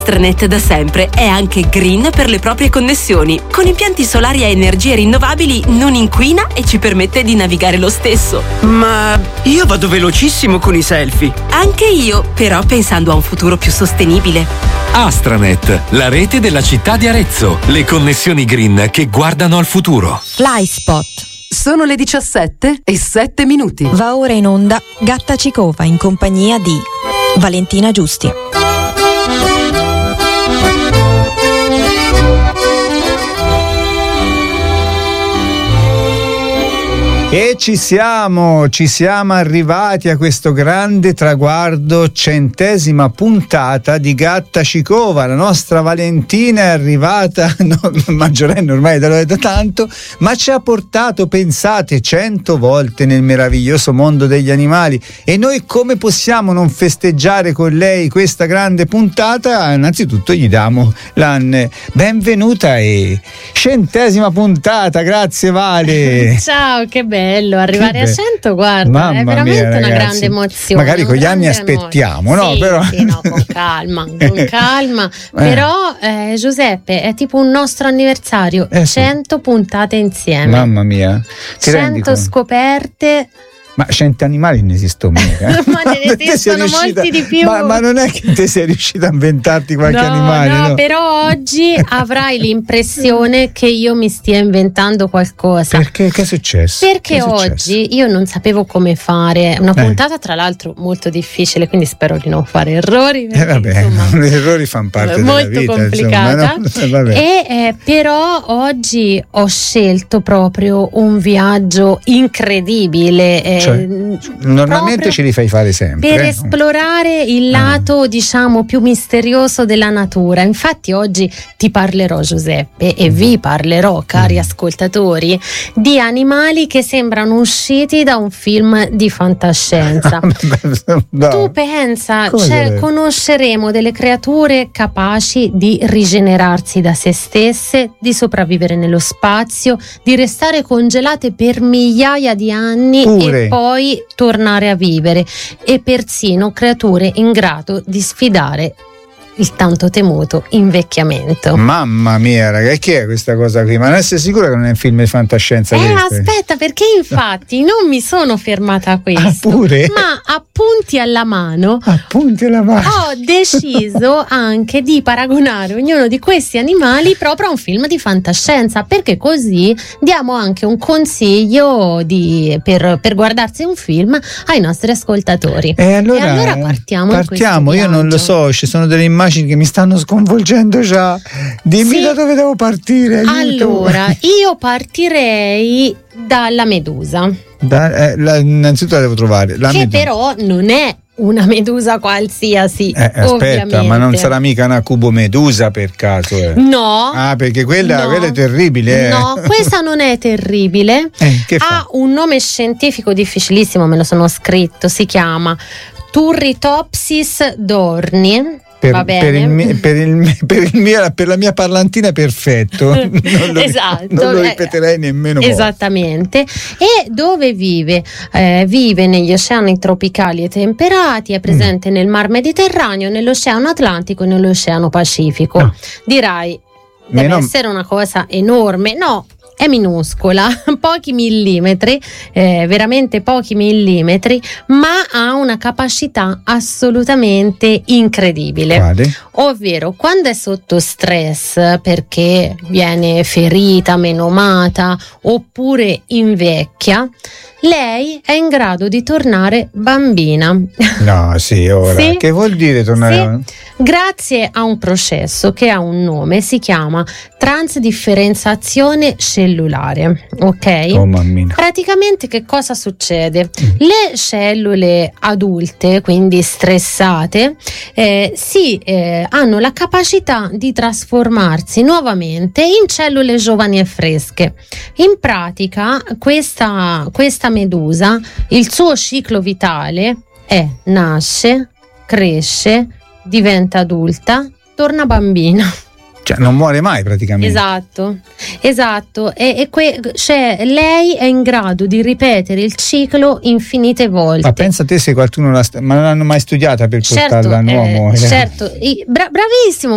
Astranet da sempre è anche green per le proprie connessioni. Con impianti solari a energie rinnovabili non inquina e ci permette di navigare lo stesso. Ma io vado velocissimo con i selfie. Anche io, però pensando a un futuro più sostenibile. Astranet, la rete della città di Arezzo. Le connessioni green che guardano al futuro. Flyspot. Sono le 17:07. Va ora in onda Gatta Cicova in compagnia di Valentina Giusti. E ci siamo arrivati a questo grande traguardo, 100ª puntata di Gatta Cicova. La nostra Valentina è arrivata, maggiorenne ormai da tanto, ma ci ha portato, pensate, 100 volte nel meraviglioso mondo degli animali. E noi come possiamo non festeggiare con lei questa grande puntata? Innanzitutto gli diamo la benvenuta e 100ª puntata, grazie Vale. Ciao, che bello arrivare a 100, guarda, mamma è veramente mia, una ragazzi, grande emozione. Magari con gli anni aspettiamo, no? Sì, Però... sì, no, con calma. Però Giuseppe, è tipo un nostro anniversario, 100 puntate insieme. Mamma mia, 100 scoperte. Ma 100 animali ne esistono mica. Ma ne esistono molti di più. Ma non è che te sei riuscita a inventarti qualche animale? No, però oggi avrai l'impressione che io mi stia inventando qualcosa. Perché? Che è successo? Perché oggi io non sapevo come fare una puntata, tra l'altro molto difficile, quindi spero di non fare errori. Vabbè, insomma, gli errori fanno parte molto della vita. Complicata. Insomma, no? Però oggi ho scelto proprio un viaggio incredibile. Normalmente ce li fai fare sempre per esplorare il lato diciamo più misterioso della natura. Infatti oggi ti parlerò, Giuseppe, e vi parlerò, cari ascoltatori, di animali che sembrano usciti da un film di fantascienza. No. Tu pensa, Come conosceremo delle creature capaci di rigenerarsi da se stesse, di sopravvivere nello spazio, di restare congelate per migliaia di anni e poi tornare a vivere, e persino creature in grado di sfidare il tanto temuto invecchiamento. Mamma mia, raga, e che è questa cosa qui? Ma non essere sicura che non è un film di fantascienza? Aspetta, perché infatti non mi sono fermata a questo. Pure? Ma appunti alla mano ho deciso anche di paragonare ognuno di questi animali proprio a un film di fantascienza, perché così diamo anche un consiglio per guardarsi un film ai nostri ascoltatori. E allora partiamo. Io non lo so, ci sono delle immagini che mi stanno sconvolgendo già. Dimmi da dove devo partire. Aiuto. Allora, io partirei dalla medusa. Innanzitutto la devo trovare. La che medusa. però non è una medusa qualsiasi. Aspetta, ma non sarà mica una cubomedusa per caso? No. Ah, perché quella è terribile. No, questa non è terribile. Che fa? Ha un nome scientifico difficilissimo, me lo sono scritto. Si chiama Turritopsis dorni. Per la mia parlantina è perfetto. Esatto, non lo ripeterei nemmeno. Esattamente. E dove vive? Vive negli oceani tropicali e temperati, è presente nel Mar Mediterraneo, nell'Oceano Atlantico e nell'Oceano Pacifico. No. Dirai, deve essere una cosa enorme. No, è minuscola, pochi millimetri, veramente pochi millimetri, ma ha una capacità assolutamente incredibile. Quale? Ovvero, quando è sotto stress perché viene ferita, menomata oppure invecchia, lei è in grado di tornare bambina. No, sì, ora. Sì? Che vuol dire tornare? Sì. Grazie a un processo che ha un nome, si chiama transdifferenziazione cellulare. Ok? Oh, mammina. Praticamente che cosa succede? Le cellule adulte, quindi stressate, hanno la capacità di trasformarsi nuovamente in cellule giovani e fresche. In pratica questa medusa, il suo ciclo vitale è: nasce, cresce, diventa adulta, torna bambina. Cioè non muore mai praticamente. Esatto. Lei è in grado di ripetere il ciclo infinite volte. Ma pensa te se qualcuno ma non l'hanno mai studiata per portarla a un uomo. Certo, bravissimo.